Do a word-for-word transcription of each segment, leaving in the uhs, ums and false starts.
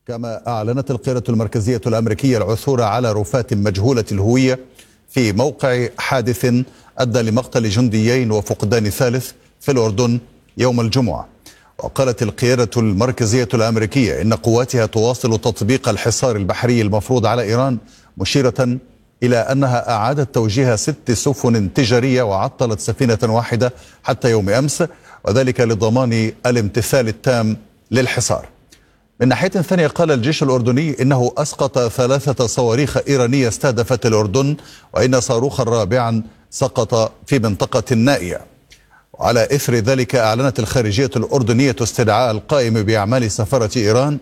كما أعلنت القيادة المركزية الأمريكية العثور على رفات مجهولة الهوية في موقع حادث أدى لمقتل جنديين وفقدان ثالث في الأردن يوم الجمعة. وقالت القيادة المركزية الأمريكية إن قواتها تواصل تطبيق الحصار البحري المفروض على إيران، مشيرة إلى أنها أعادت توجيه ست سفن تجارية وعطلت سفينة واحدة حتى يوم أمس، وذلك لضمان الامتثال التام للحصار. من ناحية ثانية، قال الجيش الأردني إنه أسقط ثلاثة صواريخ إيرانية استهدفت الأردن، وإن صاروخا رابعا سقط في منطقة النائية. وعلى إثر ذلك أعلنت الخارجية الأردنية استدعاء القائم بأعمال سفارة إيران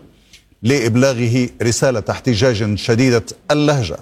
لإبلاغه رسالة احتجاج شديدة اللهجة.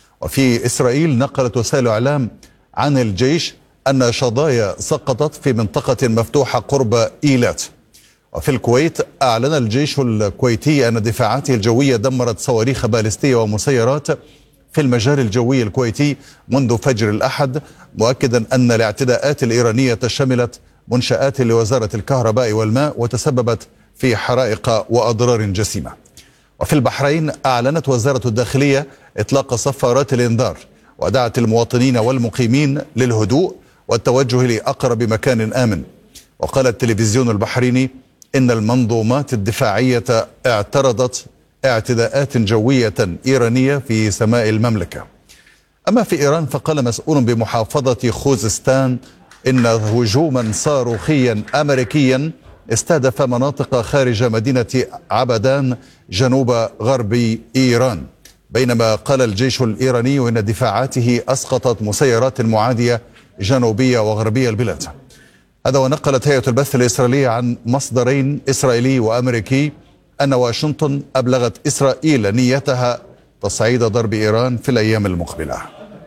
وفي إسرائيل نقلت وسائل إعلام عن الجيش أن شظايا سقطت في منطقة مفتوحة قرب إيلات. وفي الكويت أعلن الجيش الكويتي أن دفاعاته الجوية دمرت صواريخ باليستية ومسيرات في المجال الجوي الكويتي منذ فجر الأحد، مؤكدا أن الاعتداءات الإيرانية شملت منشآت لوزارة الكهرباء والماء وتسببت في حرائق وأضرار جسيمة. وفي البحرين أعلنت وزارة الداخلية إطلاق صفارات الإنذار، ودعت المواطنين والمقيمين للهدوء والتوجه لأقرب مكان آمن. وقال التلفزيون البحريني إن المنظومات الدفاعية اعترضت اعتداءات جوية إيرانية في سماء المملكة. أما في إيران، فقال مسؤول بمحافظة خوزستان إن هجوما صاروخيا أمريكيا استهدف مناطق خارج مدينة عبدان جنوب غرب إيران، بينما قال الجيش الإيراني إن دفاعاته أسقطت مسيرات معادية جنوبية وغربية البلاد. هذا ونقلت هيئة البث الإسرائيلية عن مصدرين إسرائيلي وأمريكي أن واشنطن أبلغت إسرائيل نيتها تصعيد ضرب إيران في الأيام المقبلة.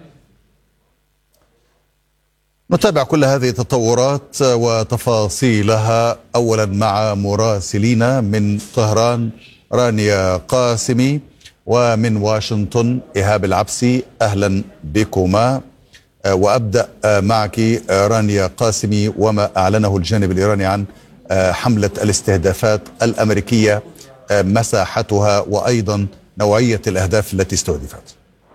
نتابع كل هذه التطورات وتفاصيلها أولا مع مراسلين من طهران رانيا قاسمي، ومن واشنطن إيهاب العبسي. أهلا بكما. وأبدأ معك رانيا قاسمي، وما أعلنه الجانب الإيراني عن حملة الاستهدافات الأمريكية، مساحتها وأيضا نوعية الأهداف التي استهدفت.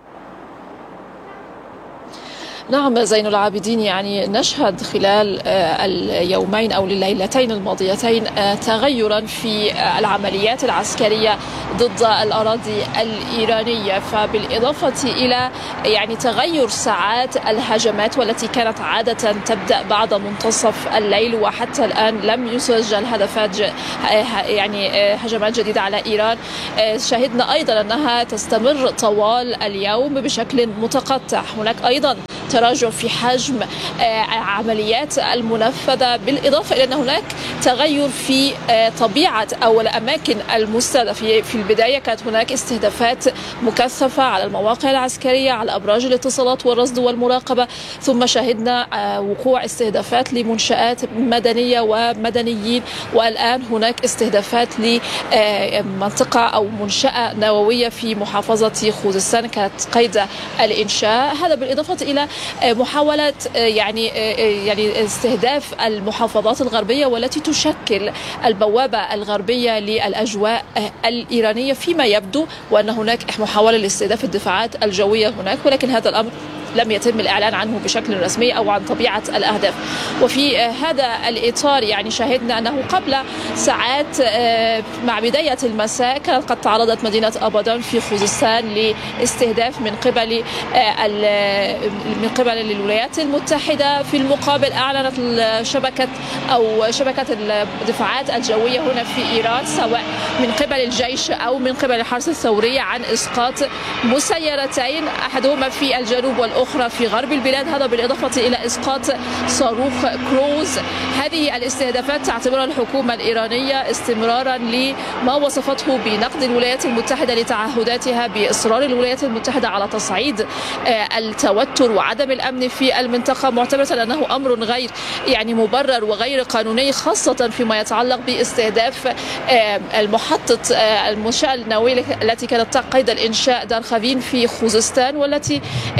نعم زين العابدين، يعني نشهد خلال اليومين أو الليلتين الماضيتين تغيرا في العمليات العسكرية ضد الأراضي الإيرانية، فبالإضافة إلى يعني تغير ساعات الهجمات والتي كانت عادة تبدأ بعد منتصف الليل، وحتى الآن لم يسجل هدفات يعني هجمات جديدة على إيران. شهدنا أيضا أنها تستمر طوال اليوم بشكل متقطع. هناك أيضا تراجع في حجم عمليات المنفذة، بالإضافة إلى أن هناك تغير في طبيعة أو الأماكن المستهدفة. في البداية كانت هناك استهدافات مكثفة على المواقع العسكرية، على أبراج الاتصالات والرصد والمراقبة، ثم شهدنا وقوع استهدافات لمنشآت مدنية ومدنيين، والآن هناك استهدافات لمنطقة أو منشأة نووية في محافظة خوزستان كانت قيد الإنشاء. هذا بالإضافة إلى محاولة يعني يعني استهداف المحافظات الغربية والتي تشكل البوابة الغربية للأجواء الإيرانية، فيما يبدو وأن هناك محاولة لاستهداف الدفاعات الجوية هناك، ولكن هذا الأمر لم يتم الإعلان عنه بشكل رسمي أو عن طبيعة الأهداف. وفي هذا الإطار يعني شاهدنا أنه قبل ساعات مع بداية المساء كانت قد تعرضت مدينة أبادان في خوزستان لاستهداف من قبل من قبل الولايات المتحدة. في المقابل أعلنت شبكة أو شبكة الدفاعات الجوية هنا في إيران، سواء من قبل الجيش أو من قبل الحرس الثوري، عن إسقاط مسيرتين، أحدهما في الجنوب والأخرى في غرب البلاد. هذا بالإضافة إلى إسقاط صاروخ كروز. هذه الاستهدافات تعتبرها الحكومة الإيرانية استمرارا لما وصفته بنقد الولايات المتحدة لتعهداتها بإصرار الولايات المتحدة على تصعيد التوتر وعدم الأمن في المنطقة، معتبرة أنه أمر غير يعني مبرر وغير قانوني، خاصة فيما يتعلق باستهداف المحطة المنشأة النووية التي كانت قيد الإنشاء دار خافين في خوزستان، والتي يعني تم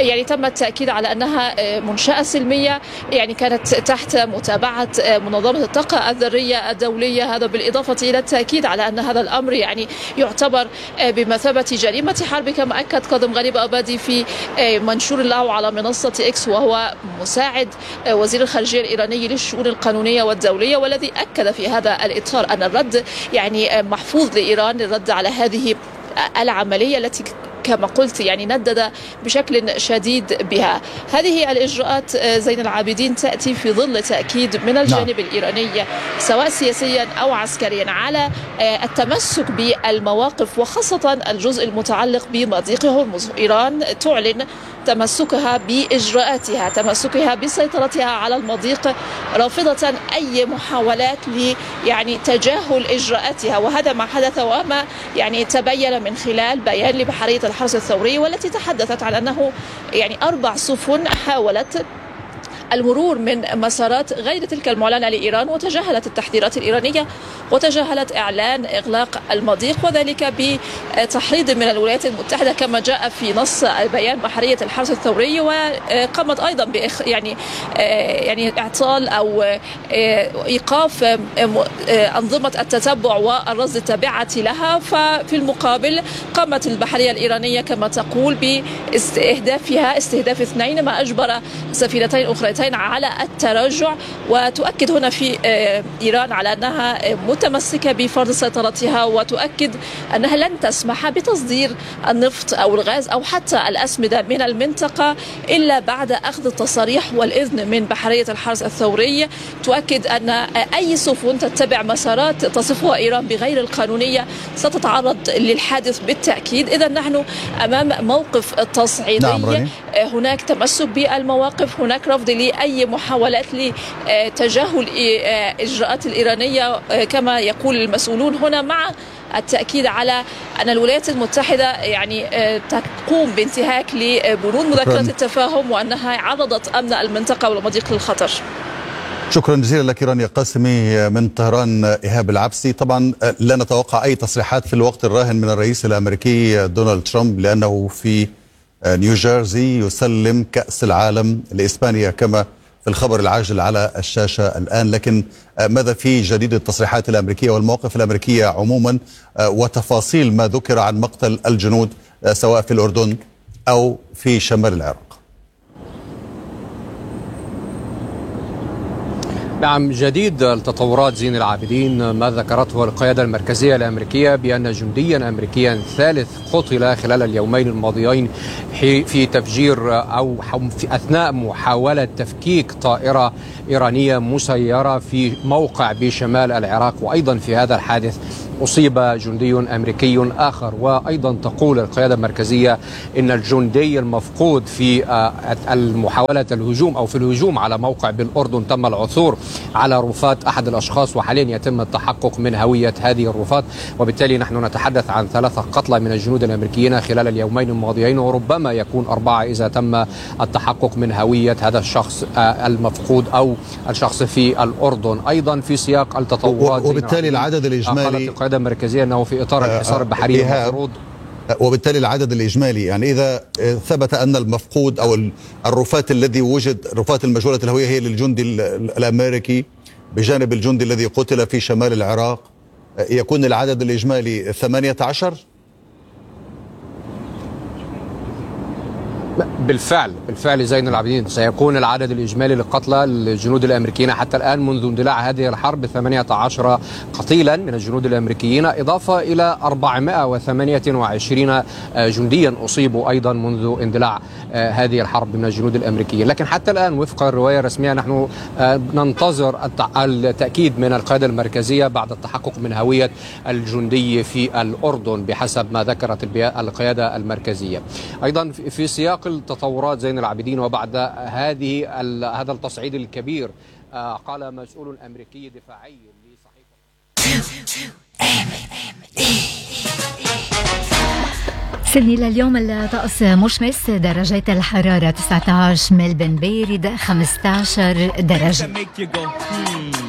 التأكيد على أنها منشأة سلمية، يعني كانت تحت متابعة منظمة الطاقة الذرية الدولية. هذا بالإضافة إلى التأكيد على أن هذا الأمر يعني يعتبر بمثابة جريمة حرب، كما أكد كاظم غريب أبادي في منشور له على منصة إكس، وهو مساعد وزير الخارجية الإيراني للشؤون القانونية والدولية، والذي أكد في هذا الإطار أن الرد يعني محفوظ لإيران للرد على هذه العملية التي كما قلت يعني ندد بشكل شديد بها. هذه الإجراءات زين العابدين تأتي في ظل تأكيد من الجانب الإيراني سواء سياسيا أو عسكريا على التمسك بالمواقف، وخاصة الجزء المتعلق بمضيق هرمز. إيران تعلن تمسكها بإجراءاتها، تمسكها بسيطرتها على المضيق، رافضة أي محاولات ل يعني تجاهل إجراءاتها، وهذا ما حدث وما يعني تبين من خلال بيان لبحرية الحرس الثوري، والتي تحدثت عن أنه يعني أربع سفن حاولت المرور من مسارات غير تلك المعلنة لإيران، وتجاهلت التحذيرات الإيرانية وتجاهلت إعلان إغلاق المضيق، وذلك بتحريض من الولايات المتحدة كما جاء في نص بيان بحرية الحرس الثوري. وقامت أيضا بإخ يعني يعني إعطال أو إيقاف أنظمة التتبع والرصد التابعة لها. ففي المقابل قامت البحرية الإيرانية كما تقول باستهدافها استهداف اثنين، ما أجبر سفينتين أخريتين على التراجع. وتؤكد هنا في إيران على أنها متمسكة بفرض سيطرتها، وتؤكد أنها لن تسمح بتصدير النفط أو الغاز أو حتى الأسمدة من المنطقة إلا بعد أخذ التصاريح والإذن من بحرية الحرس الثوري. تؤكد أن أي سفن تتبع مسارات تصفها إيران بغير القانونية ستتعرض للحادث بالتأكيد. إذا نحن أمام موقف تصعيدي. نعم، هناك تمسك بالمواقف، هناك رفض لأي محاولات لتجاهل إجراءات الإيرانية كما يقول المسؤولون هنا، مع التأكيد على أن الولايات المتحدة يعني تقوم بانتهاك لبنود مذكرة التفاهم، وأنها عرضت أمن المنطقة والمضيق للخطر. شكرا جزيلا لك رانيا قاسمي من طهران. إيهاب العبسي، طبعا لا نتوقع أي تصريحات في الوقت الراهن من الرئيس الأمريكي دونالد ترامب، لأنه في نيوجيرسي يسلم كأس العالم لإسبانيا كما في الخبر العاجل على الشاشة الآن. لكن ماذا في جديد التصريحات الأمريكية والمواقف الأمريكية عموما، وتفاصيل ما ذكر عن مقتل الجنود سواء في الأردن أو في شمال العراق؟ نعم، جديد التطورات زين العابدين ما ذكرته القيادة المركزية الأمريكية بأن جنديا أمريكيا ثالث قتل خلال اليومين الماضيين في تفجير أو في أثناء محاولة تفكيك طائرة إيرانية مسيرة في موقع بشمال العراق. وأيضا في هذا الحادث أصيب جندي أمريكي آخر. وأيضا تقول القيادة المركزية إن الجندي المفقود في المحاولة الهجوم أو في الهجوم على موقع بالأردن تم العثور على رفات أحد الأشخاص، وحاليا يتم التحقق من هوية هذه الرفات. وبالتالي نحن نتحدث عن ثلاثة قتلى من الجنود الأمريكيين خلال اليومين الماضيين، وربما يكون أربعة إذا تم التحقق من هوية هذا الشخص المفقود أو الشخص في الأردن. أيضا في سياق التطورات وبالتالي العدد الإجمالي القيادة المركزية أنه في إطار الحصار البحري المفروض، وبالتالي العدد الإجمالي يعني إذا ثبت أن المفقود أو الرفات الذي وجد رفات المجهولة الهوية هي للجندي الأمريكي بجانب الجندي الذي قتل في شمال العراق، يكون العدد الإجمالي ثمانية عشر. بالفعل بالفعل زين العابدين سيكون العدد الإجمالي للقتلى الجنود الأمريكيين حتى الآن منذ اندلاع هذه الحرب ثمانية عشر قتيلا من الجنود الأمريكيين، إضافة إلى أربعمائة وثمانية وعشرين جنديا أصيبوا أيضا منذ اندلاع هذه الحرب من الجنود الأمريكيين. لكن حتى الآن وفق الرواية الرسمية نحن ننتظر التأكيد من القيادة المركزية بعد التحقق من هوية الجندي في الأردن بحسب ما ذكرت القيادة المركزية. أيضا في سياق التطورات زين العابدين وبعد هذه هذا التصعيد الكبير، قال مسؤول أمريكي دفاعي لصحيفة سيدني لليوم الطقس مشمس، درجات الحرارة تسعة عشر، ملبن بارد خمسة عشر درجة.